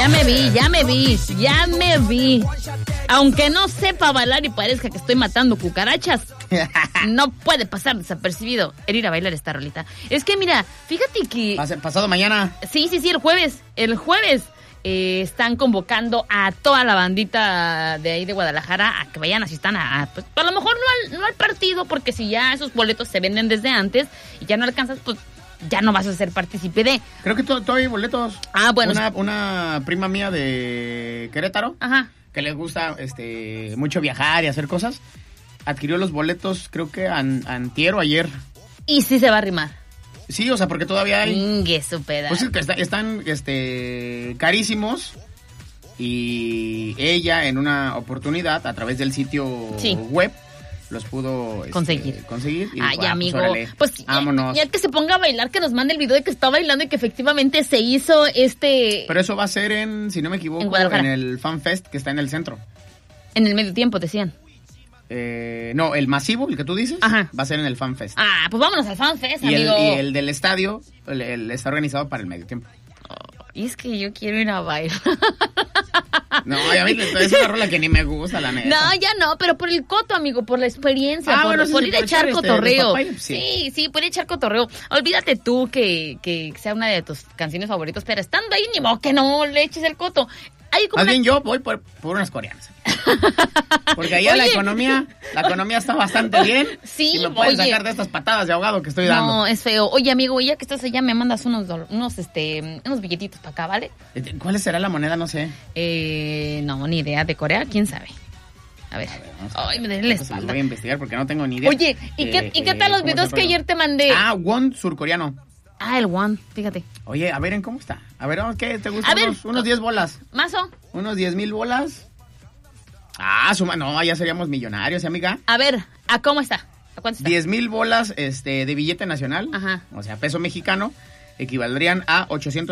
Ya me vi. Aunque no sepa bailar y parezca que estoy matando cucarachas, no puede pasar desapercibido el ir a bailar esta rolita. Es que mira, fíjate que... Pasado mañana. Sí, el jueves. Están convocando a toda la bandita de ahí de Guadalajara a que vayan, asistan pues, a lo mejor no al partido, porque si ya esos boletos se venden desde antes y ya no alcanzas, pues ya no vas a ser partícipe de... Creo que todavía hay boletos. Ah, bueno. Una prima mía de Querétaro, ajá, que le gusta mucho viajar y hacer cosas, adquirió los boletos, creo que antier o ayer. Y sí se va a arrimar. Sí, o sea, porque todavía hay... Ingue su pedazo. Pues es que están carísimos, y ella en una oportunidad a través del sitio web los pudo conseguir. Y ay, dijo, amigo, pues vámonos. Ya que se ponga a bailar, que nos mande el video de que está bailando y que efectivamente se hizo Pero eso va a ser si no me equivoco, en el Fan Fest que está en el centro. En el medio tiempo, decían. No, el masivo, el que tú dices, ajá, va a ser en el Fan Fest. Ah, pues vámonos al Fan Fest, y amigo. Y el del estadio está organizado para el medio tiempo. Y es que yo quiero ir a bailar. No, ya es una rola que ni me gusta, la neta. No, ya no, pero por el coto, amigo, por la experiencia, por ir a echar cotorreo. Sí, por ir a echar cotorreo. Olvídate tú que sea una de tus canciones favoritas, pero estando ahí, ni modo que no le eches el coto. Más bien yo voy por unas coreanas. Porque allá la economía está bastante bien. Sí, y me pueden sacar de estas patadas de ahogado que estoy dando. No, es feo. Oye, amigo, ya que estás allá, me mandas unos billetitos para acá, ¿vale? ¿Cuál será la moneda? No sé. No, ni idea. ¿De Corea? ¿Quién sabe? A ver. Ay, me duele la espalda. Voy a investigar porque no tengo ni idea. Oye, ¿y qué tal los videos que ayer te mandé? Won surcoreano. El won, fíjate. Oye, a ver, ¿en cómo está? A ver, ¿qué te gusta? Unos 10 bolas. ¿Mazo? Unos 10,000 bolas. No, ya seríamos millonarios, amiga. A ver, ¿a cómo está? ¿A cuánto está? 10,000 bolas de billete nacional. Ajá. O sea, peso mexicano, equivaldrían a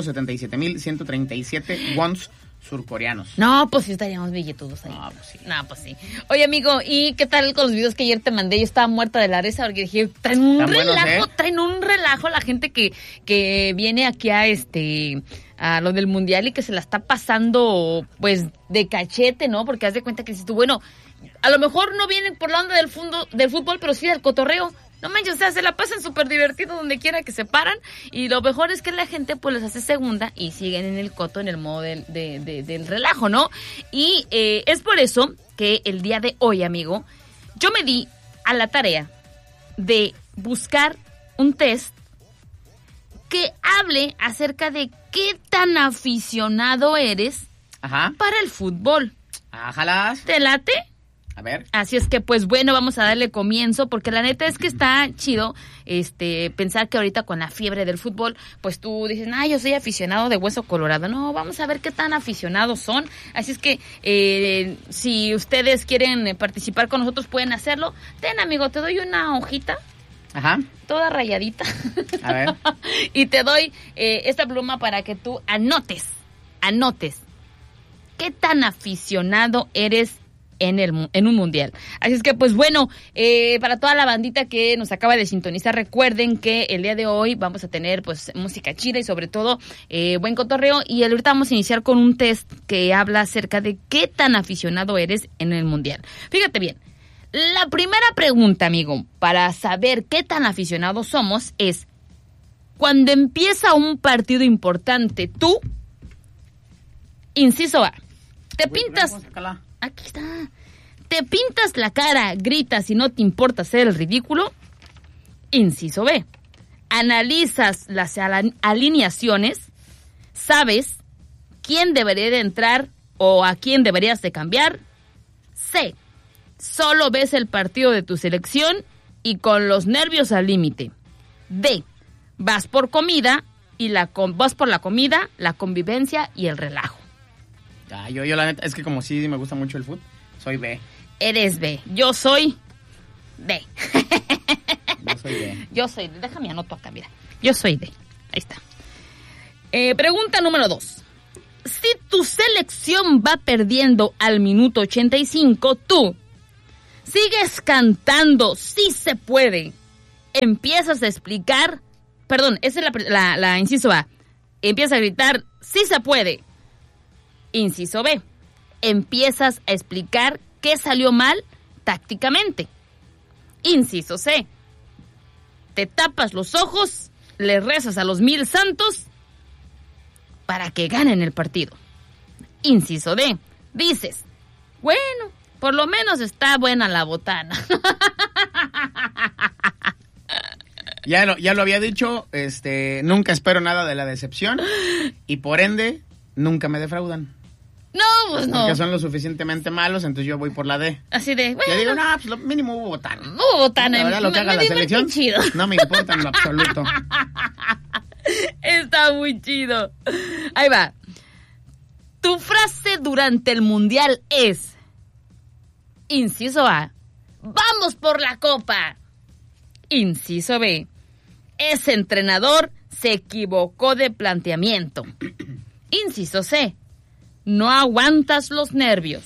877,137 wons surcoreanos. No, pues sí estaríamos billetudos ahí. No, pues sí. Oye, amigo, ¿y qué tal con los videos que ayer te mandé? Yo estaba muerta de la risa porque dije, traen un relajo la gente que viene aquí a lo del mundial y que se la está pasando pues de cachete, ¿no? Porque haz de cuenta que si tú, bueno, a lo mejor no vienen por la onda del fútbol, pero sí del cotorreo. No manches, o sea, se la pasan súper divertido donde quiera que se paran, y lo mejor es que la gente pues les hace segunda y siguen en el coto, en el modo del relajo, ¿no? Y es por eso que el día de hoy, amigo, yo me di a la tarea de buscar un test que hable acerca de qué tan aficionado eres para el fútbol. Ajalas. ¿Te late? A ver. Así es que, pues bueno, vamos a darle comienzo, porque la neta es que está chido pensar que ahorita con la fiebre del fútbol, pues tú dices, yo soy aficionado de hueso colorado. No, vamos a ver qué tan aficionados son. Así es que si ustedes quieren participar con nosotros, pueden hacerlo. Ten, amigo, te doy una hojita. Ajá. Toda rayadita. A ver. Y te doy esta pluma para que tú anotes qué tan aficionado eres en un mundial. Así es que, pues bueno, para toda la bandita que nos acaba de sintonizar, recuerden que el día de hoy vamos a tener pues música chida y sobre todo buen cotorreo, y ahorita vamos a iniciar con un test que habla acerca de qué tan aficionado eres en el mundial. Fíjate bien, la primera pregunta, amigo, para saber qué tan aficionados somos es: cuando empieza un partido importante, tú, inciso A, te pintas... Aquí está. ¿Te pintas la cara, gritas y no te importa hacer el ridículo? Inciso B. ¿Analizas las alineaciones? ¿Sabes quién debería de entrar o a quién deberías de cambiar? C. Solo ves el partido de tu selección y con los nervios al límite. D. Vas por comida y vas por la comida, la convivencia y el relajo. Yo la neta, es que como sí me gusta mucho el fútbol, soy B. Eres B. Yo soy D. Yo soy D. Déjame anoto acá, mira. Yo soy D. Ahí está. Pregunta número 2. Si tu selección va perdiendo al minuto 85, tú sigues cantando "Sí se puede". Empiezas a explicar... Perdón, esa es la inciso A. Empiezas a gritar "Sí se puede". Inciso B. Empiezas a explicar qué salió mal tácticamente. Inciso C. Te tapas los ojos, le rezas a los 1000 santos para que ganen el partido. Inciso D. Dices, bueno, por lo menos está buena la botana. Ya lo había dicho, nunca espero nada de la decepción y por ende nunca me defraudan. No, pues no. Porque son lo suficientemente malos, entonces yo voy por la D. Así de, bueno. Yo digo, no, pues lo mínimo hubo botana. Hubo botana. La verdad, lo que haga la selección no me importa en lo absoluto. Está muy chido. Ahí va. Tu frase durante el Mundial es, inciso A, ¡vamos por la copa! Inciso B, ese entrenador se equivocó de planteamiento. Inciso C, no aguantas los nervios.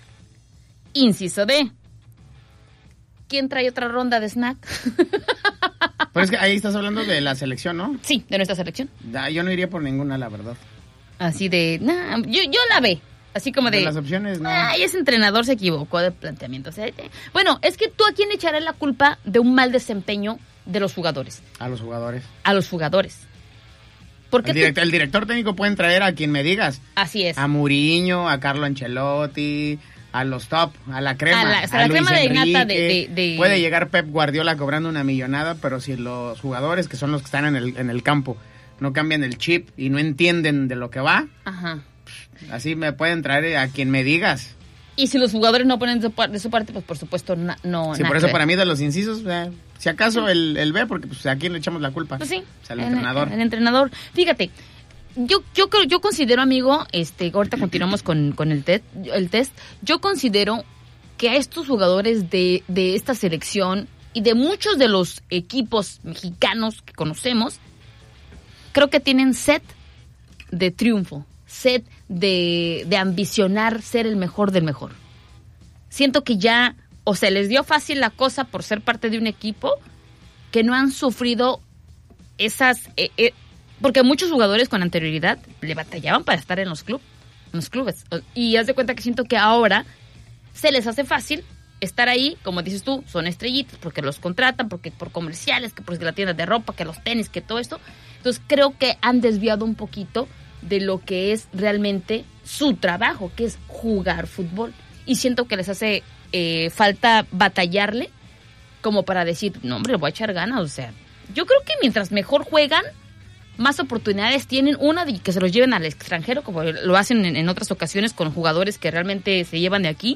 Inciso D, ¿quién trae otra ronda de snack? Pero es que ahí estás hablando de la selección, ¿no? Sí, de nuestra selección. Yo no iría por ninguna, la verdad. Así de, yo la ve. Así como de las opciones, no. Ese entrenador se equivocó de planteamiento. O sea, bueno, es que tú a quién le echarás la culpa de un mal desempeño de los jugadores. A los jugadores. A los jugadores. Porque el director técnico pueden traer a quien me digas. Así es. A Mourinho, a Carlo Ancelotti, a los top, a la crema. A la crema de nata de... Puede llegar Pep Guardiola cobrando una millonada, pero si los jugadores, que son los que están en el campo, no cambian el chip y no entienden de lo que va, ajá, así me pueden traer a quien me digas. Y si los jugadores no ponen de su parte, pues por supuesto no. Sí, por eso para mí de los incisos, si acaso el B, porque pues a quién le echamos la culpa. Pues sí. Pues al entrenador. El entrenador. Fíjate, yo considero, amigo, ahorita continuamos con el test. Yo considero que a estos jugadores de esta selección y de muchos de los equipos mexicanos que conocemos, creo que tienen sed de triunfo, sed de ambicionar ser el mejor del mejor. Siento que ya o se les dio fácil la cosa por ser parte de un equipo, que no han sufrido esas... porque muchos jugadores con anterioridad le batallaban para estar en los clubes. Y haz de cuenta que siento que ahora se les hace fácil estar ahí, como dices tú, son estrellitas, porque los contratan, porque por comerciales, que porque la tienda de ropa, que los tenis, que todo esto. Entonces creo que han desviado un poquito de lo que es realmente su trabajo, que es jugar fútbol. Y siento que les hace falta batallarle como para decir, no hombre, le voy a echar ganas. O sea, yo creo que mientras mejor juegan, más oportunidades tienen, una de que se los lleven al extranjero, como lo hacen en otras ocasiones con jugadores que realmente se llevan de aquí,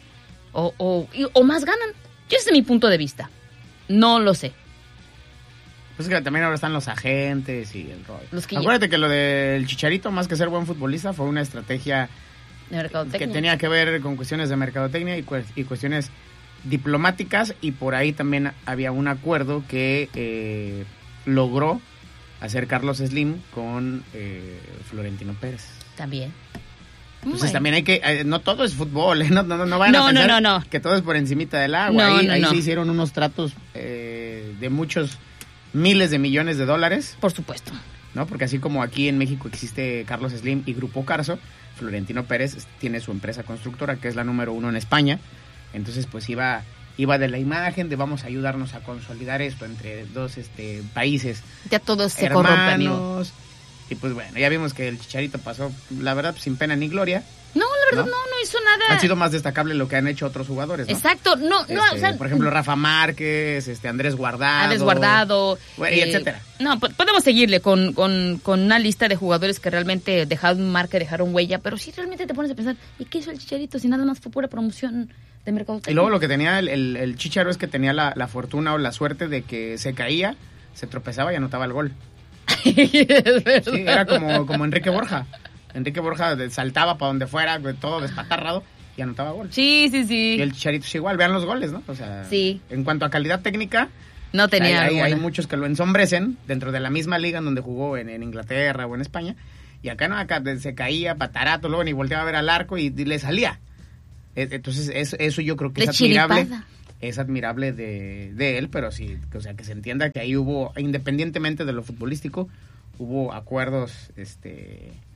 o más ganan. Ese es mi punto de vista. No lo sé. Pues que también ahora están los agentes y el rollo. Acuérdate que lo del Chicharito, más que ser buen futbolista, fue una estrategia que tenía que ver con cuestiones de mercadotecnia y cuestiones diplomáticas, y por ahí también había un acuerdo que logró hacer Carlos Slim con Florentino Pérez. También. Entonces también hay que, no todo es fútbol, no vayan a pensar que todo es por encimita del agua. Ahí se hicieron unos tratos de muchos miles de millones de dólares. Por supuesto. ¿No? Porque así como aquí en México existe Carlos Slim y Grupo Carso, Florentino Pérez tiene su empresa constructora, que es la número 1 en España. Entonces pues iba de la imagen de vamos a ayudarnos a consolidar esto entre dos países. Ya todo se corrompe, amigo. Y pues bueno, ya vimos que el Chicharito pasó, la verdad, sin pena ni gloria. No, la verdad, no hizo nada. Han sido más destacable lo que han hecho otros jugadores, ¿no? Exacto, o sea, por ejemplo, Rafa Márquez, Andrés Guardado. Y etcétera. No, podemos seguirle con una lista de jugadores que realmente dejaron marca, dejaron huella, pero sí realmente te pones a pensar, ¿y qué hizo el Chicharito si nada más fue pura promoción de mercadotecnia? Y luego lo que tenía el Chicharo es que tenía la fortuna o la suerte de que se caía, se tropezaba y anotaba el gol. Es verdad. Sí, era como Enrique Borja. Enrique Borja saltaba para donde fuera, todo despatarrado, y anotaba gol. Sí. Y el Chicharito es igual, vean los goles, ¿no? O sea, sí. En cuanto a calidad técnica, no tenía hay muchos que lo ensombrecen dentro de la misma liga en donde jugó en Inglaterra o en España, y acá se caía, patarato, luego ni volteaba a ver al arco y le salía. Entonces eso yo creo que es admirable. Es admirable de él, pero sí, o sea, que se entienda que ahí hubo, independientemente de lo futbolístico, hubo acuerdos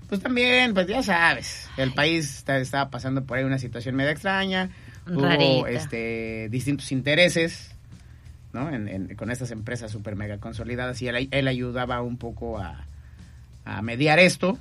Pues también, pues ya sabes, el país estaba pasando por ahí una situación media extraña, hubo distintos intereses, ¿no? Con estas empresas super mega consolidadas, y él ayudaba un poco a mediar esto,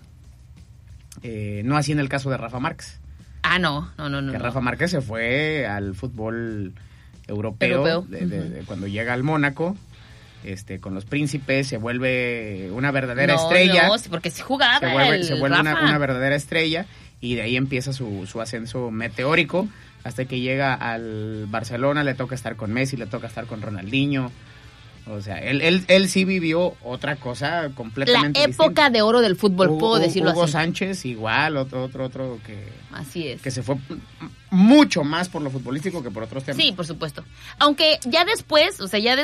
no así en el caso de Rafa Márquez. No. Rafa Márquez se fue al fútbol europeo. Cuando llega al Mónaco, con los príncipes, se vuelve una verdadera estrella. No, porque se jugaba. Se vuelve una verdadera estrella, y de ahí empieza su ascenso meteórico, hasta que llega al Barcelona. Le toca estar con Messi, le toca estar con Ronaldinho. O sea, él sí vivió otra cosa completamente distinta. La época de oro del fútbol, puedo decirlo así. Hugo Sánchez igual, otro que... Así es. Que se fue mucho más por lo futbolístico que por otros temas. Sí, por supuesto. Aunque ya después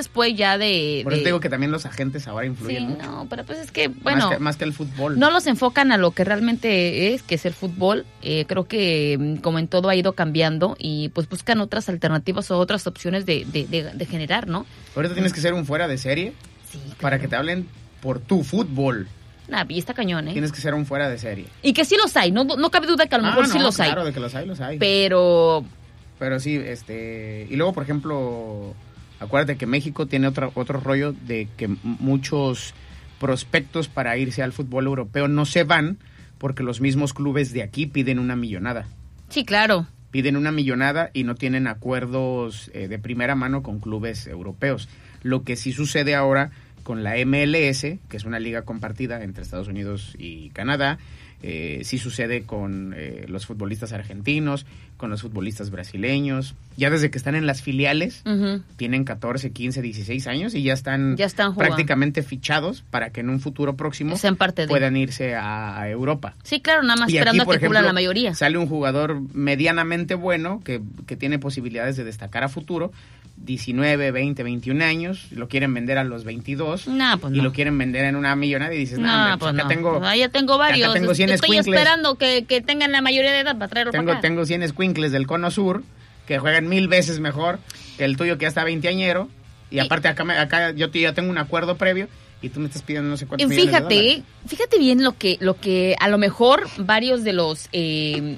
de... Por eso te digo que también los agentes ahora influyen mucho. No, pero pues es que, bueno... Más que el fútbol. No los enfocan a lo que realmente es, que es el fútbol. Creo que, como en todo, ha ido cambiando, y pues buscan otras alternativas o otras opciones de generar, ¿no? Ahorita tienes que ser un fuera de serie, sí, claro, para que te hablen por tu fútbol. Y está cañón, ¿eh? Tienes que ser un fuera de serie. Y que sí los hay, no cabe duda que a lo mejor sí los hay. Claro, de que los hay. Pero sí, y luego, por ejemplo, acuérdate que México tiene otro rollo de que muchos prospectos para irse al fútbol europeo no se van porque los mismos clubes de aquí piden una millonada. Sí, claro. Piden una millonada y no tienen acuerdos de primera mano con clubes europeos. Lo que sí sucede ahora con la MLS, que es una liga compartida entre Estados Unidos y Canadá, sí sucede con los futbolistas argentinos, con los futbolistas brasileños. Ya desde que están en las filiales, tienen 14, 15, 16 años y ya están prácticamente fichados para que en un futuro próximo puedan irse a Europa. Sí, claro, nada más y esperando aquí, a que cubran la mayoría. Sale un jugador medianamente bueno que tiene posibilidades de destacar a futuro, 19, 20, 21 años, lo quieren vender a los 22 y lo quieren vender en una millonada y dices, ya tengo varios, acá tengo 100 estoy esperando que tengan la mayoría de edad para traerlo para acá. Tengo 100 escuincles del Cono Sur que juegan 1000 veces mejor que el tuyo que ya está 20añero y aparte acá yo ya tengo un acuerdo previo y tú me estás pidiendo no sé cuántos millones de dólares. Fíjate bien lo que a lo mejor varios de los de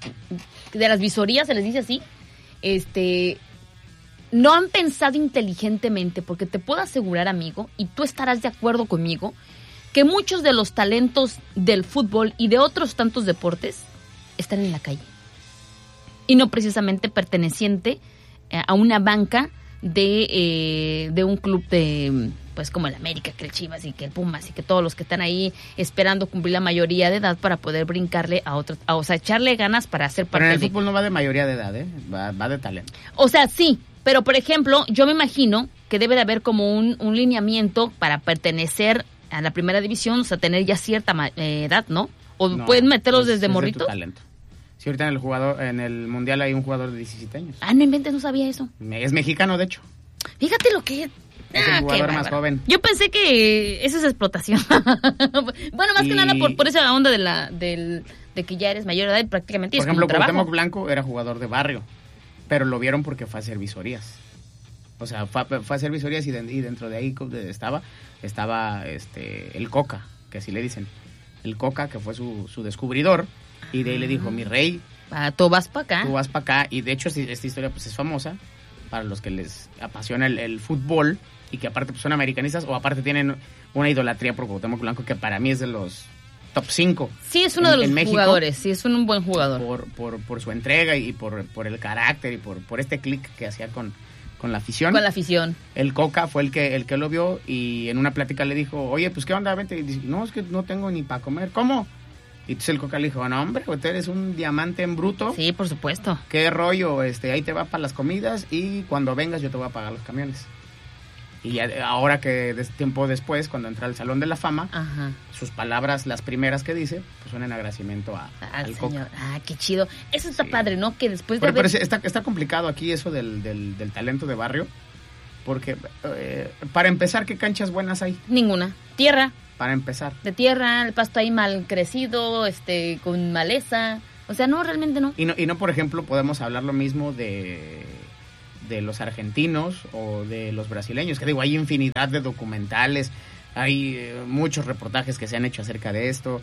las visorías, se les dice así, no han pensado inteligentemente, porque te puedo asegurar, amigo, y tú estarás de acuerdo conmigo, que muchos de los talentos del fútbol y de otros tantos deportes están en la calle. Y no precisamente perteneciente a una banca de un club de, pues como el América, que el Chivas y que el Pumas y que todos los que están ahí esperando cumplir la mayoría de edad para poder brincarle a otros, o sea, echarle ganas para hacer parte de... Pero en el fútbol no va de mayoría de edad, va de talento. O sea, sí. Pero, por ejemplo, yo me imagino que debe de haber como un lineamiento para pertenecer a la primera división, o sea, tener ya cierta edad, ¿no? O no, pueden meterlos desde morritos. Talento. Si ahorita en el Mundial hay un jugador de 17 años. No inventes, no sabía eso. Es mexicano, de hecho. Fíjate lo que... Es el jugador más joven. Yo pensé que eso es explotación. Bueno, más que nada por esa onda de que ya eres mayor de edad y prácticamente por ejemplo, Cuauhtémoc Blanco era jugador de barrio. Pero lo vieron porque fue a hacer visorías. O sea, fue a hacer visorías y dentro de ahí estaba el Coca, que así le dicen. El Coca, que fue su descubridor. Y de ahí le dijo, mi rey... tú vas para acá. Tú vas para acá. Y de hecho esta historia pues es famosa para los que les apasiona el fútbol y que aparte pues, son americanistas o aparte tienen una idolatría por Cuauhtémoc Blanco que para mí es de los... top 5. Sí, es uno de los jugadores, sí, es un buen jugador. Por su entrega y por el carácter y por este clic que hacía con la afición. Con la afición. El Coca fue el que lo vio y en una plática le dijo, oye, pues, ¿qué onda? Vente. Y dice, no, es que no tengo ni para comer. ¿Cómo? Y entonces el Coca le dijo, no, hombre, tú eres un diamante en bruto. Sí, por supuesto. ¿Qué rollo? Ahí te va para las comidas y cuando vengas yo te voy a pagar los camiones. Y ahora que tiempo después, cuando entra al Salón de la Fama, sus palabras, las primeras que dice, pues son en agradecimiento al Coca. Qué chido. Eso está padre, ¿no? Que después de pero está complicado aquí eso del talento de barrio, porque para empezar, ¿qué canchas buenas hay? Ninguna. Tierra. Para empezar. De tierra, el pasto ahí mal crecido, con maleza. O sea, no, realmente no. Y no, por ejemplo, podemos hablar lo mismo de los argentinos o de los brasileños, que digo, hay infinidad de documentales, hay muchos reportajes que se han hecho acerca de esto,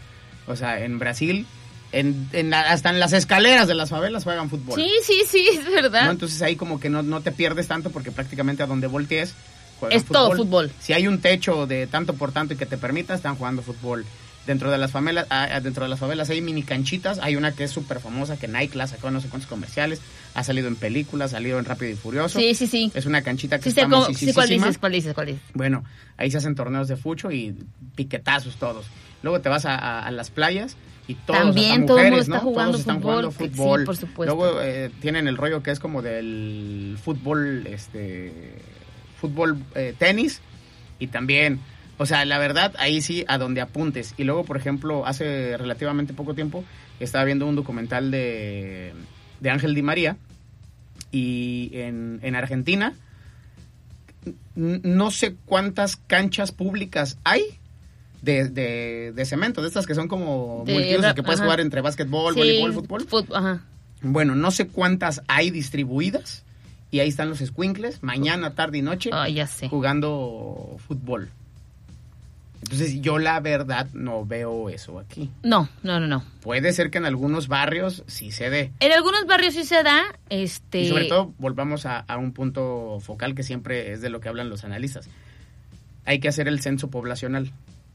O sea, en Brasil, hasta en las escaleras de las favelas juegan fútbol. Sí, es verdad. ¿No? Entonces ahí como que no te pierdes tanto porque prácticamente a donde voltees juegan es fútbol. Todo fútbol. Si hay un techo de tanto por tanto y que te permita, están jugando fútbol. Dentro de las favelas hay mini canchitas. Hay una que es súper famosa, que Nike la sacó en no sé cuántos comerciales. Ha salido en películas, ha salido en Rápido y Furioso. Sí. Es una canchita que está famosísima. ¿Cuál dices? Bueno, ahí se hacen torneos de fucho y piquetazos todos. Luego te vas a las playas y todos, también hasta mujeres, todo ¿no? Todos están jugando fútbol. Sí, por supuesto. Luego tienen el rollo que es como del fútbol, fútbol tenis y también... O sea, la verdad, ahí sí, a donde apuntes. Y luego, por ejemplo, hace relativamente poco tiempo, estaba viendo un documental de Ángel Di María. Y en Argentina, no sé cuántas canchas públicas hay de cemento. De estas que son como multiusos, que puedes jugar entre básquetbol, voleibol, fútbol. Ajá. Bueno, no sé cuántas hay distribuidas. Y ahí están los escuincles, mañana, tarde y noche, jugando fútbol. Entonces, yo la verdad no veo eso aquí. No. Puede ser que en algunos barrios sí se dé. En algunos barrios sí se da. Y sobre todo, volvamos a un punto focal que siempre es de lo que hablan los analistas. Hay que hacer el censo poblacional.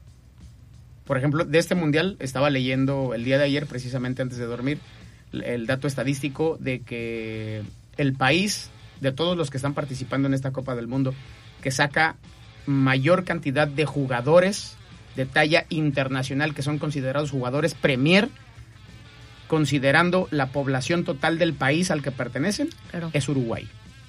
Por ejemplo, de este mundial, estaba leyendo el día de ayer, precisamente antes de dormir, el dato estadístico de que el país, de todos los que están participando en esta Copa del Mundo, que saca mayor cantidad de jugadores de talla internacional que son considerados jugadores premier, considerando la población total del país al que pertenecen, es Uruguay.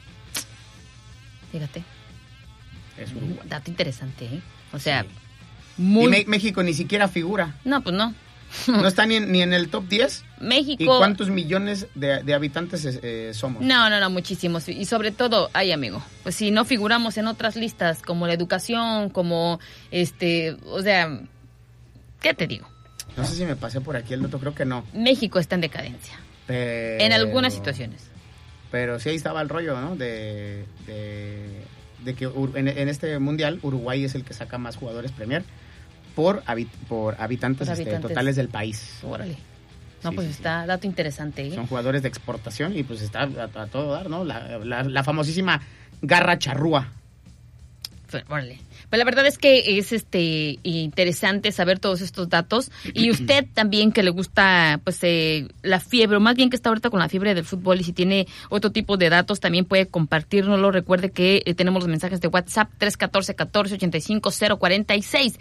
Fíjate. Es Uruguay. Dato interesante, ¿eh? O sea, sí. Y México ni siquiera figura. No, pues no. No está ni en el top 10. México. ¿Y cuántos millones de habitantes somos? No, muchísimos. Y sobre todo, amigo, pues si no figuramos en otras listas como la educación, como o sea, ¿qué te digo? No sé si me pasé por aquí el dato, creo que no. México está en decadencia. En algunas situaciones. Pero sí ahí estaba el rollo, ¿no? De que en este mundial Uruguay es el que saca más jugadores premier por habitantes totales del país. Órale. No, sí, pues sí, está dato interesante. Son jugadores de exportación y pues está a todo dar, ¿no? La famosísima garra charrúa. Órale. Pues la verdad es que es interesante saber todos estos datos, y usted también que le gusta pues la fiebre, o más bien que está ahorita con la fiebre del fútbol, y si tiene otro tipo de datos también puede compartirnoslo. Recuerde que tenemos los mensajes de WhatsApp 314-14-85-046,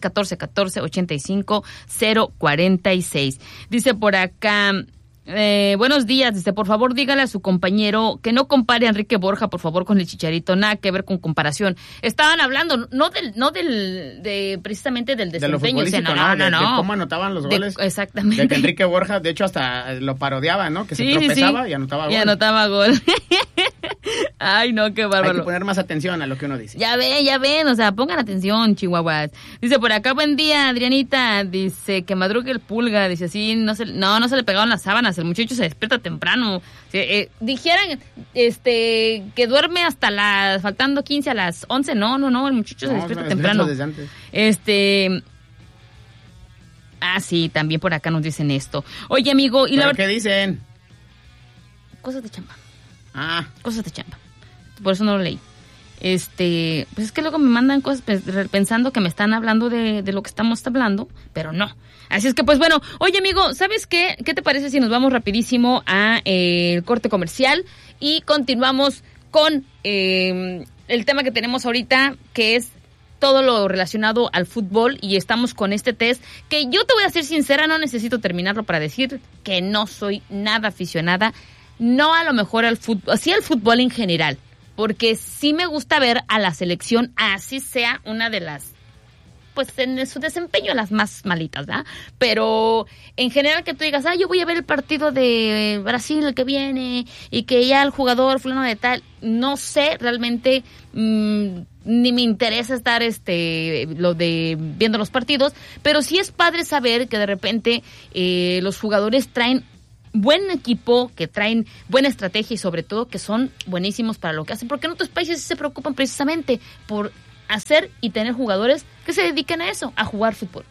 314-14-85-046. Dice por acá... buenos días, dice, por favor dígale a su compañero que no compare a Enrique Borja, por favor, con el Chicharito, nada que ver con comparación. Estaban hablando precisamente del desempeño, de cómo anotaban los goles. Exactamente. De que Enrique Borja, de hecho, hasta lo parodiaba, ¿no? Que se tropezaba y anotaba gol. Y anotaba gol. Ay, no, qué bárbaro. Hay que poner más atención a lo que uno dice. Ya ven, o sea, pongan atención, chihuahuas. Dice por acá, buen día, Adrianita. Dice que madrugue el Pulga. Dice, sí, no se le pegaron las sábanas. El muchacho se despierta temprano. Dijeran que duerme hasta faltando 15 a las 11. No, el muchacho se despierta temprano. Desde antes. Sí, también por acá nos dicen esto. Oye, amigo, y ¿Pero qué dicen? Cosas de chamba. Cosas de chamba. Por eso no lo leí. Pues es que luego me mandan cosas pensando que me están hablando de lo que estamos hablando, pero no. Así es que, pues bueno, oye, amigo, ¿sabes qué? ¿Qué te parece si nos vamos rapidísimo a el corte comercial y continuamos con el tema que tenemos ahorita, que es todo lo relacionado al fútbol, y estamos con este test que yo te voy a ser sincera, no necesito terminarlo para decir que no soy nada aficionada, no a lo mejor al fútbol, sí al fútbol en general, porque sí me gusta ver a la selección, así sea una de las, pues en su desempeño las más malitas, ¿verdad? Pero en general que tú digas, yo voy a ver el partido de Brasil que viene, y que ya el jugador fulano de tal, no sé realmente, ni me interesa estar viendo los partidos, pero sí es padre saber que de repente los jugadores traen buen equipo, que traen buena estrategia, y sobre todo que son buenísimos para lo que hacen, porque en otros países se preocupan precisamente por hacer y tener jugadores que se dediquen a eso, a jugar fútbol.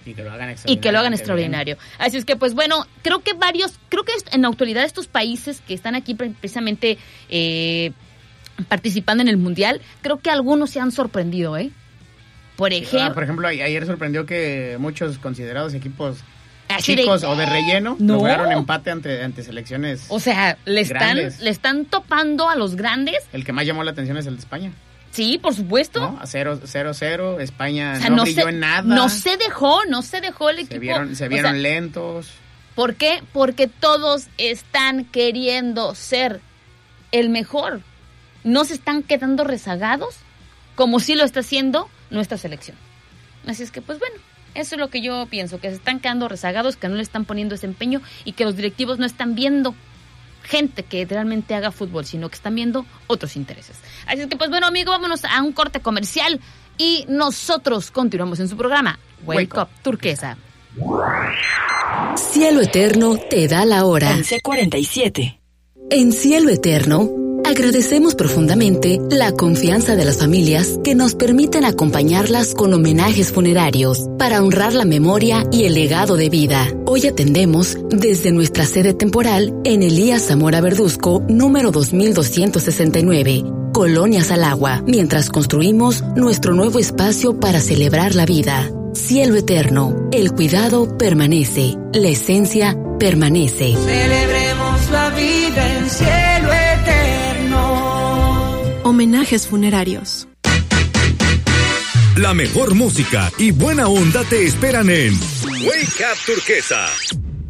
Y que lo hagan extraordinario. Así es que, pues bueno, creo que en la actualidad estos países que están aquí precisamente participando en el Mundial, creo que algunos se han sorprendido, ¿eh? Por ejemplo, ayer sorprendió que muchos considerados equipos chicos o de relleno lograron empate ante selecciones. O sea, le están topando a los grandes. El que más llamó la atención es el de España. Sí, por supuesto. ¿No? A 0-0, España no brilló en nada. No se dejó el equipo. Se vieron lentos. ¿Por qué? Porque todos están queriendo ser el mejor. No se están quedando rezagados como sí lo está haciendo nuestra selección. Así es que, pues bueno, eso es lo que yo pienso, que se están quedando rezagados, que no le están poniendo ese empeño y que los directivos no están viendo gente que realmente haga fútbol, sino que están viendo otros intereses. Así es que, pues bueno, amigo, vámonos a un corte comercial y nosotros continuamos en su programa Wake Up Turquesa. Cielo Eterno te da la hora. 11:47. En Cielo Eterno agradecemos profundamente la confianza de las familias que nos permiten acompañarlas con homenajes funerarios para honrar la memoria y el legado de vida. Hoy atendemos desde nuestra sede temporal en Elías Zamora Verduzco, número 2269, Colonia Salagua, mientras construimos nuestro nuevo espacio para celebrar la vida. Cielo Eterno, el cuidado permanece, la esencia permanece. Celebremos la vida en cielo eterno. Homenajes funerarios. La mejor música y buena onda te esperan en Wake Up Turquesa.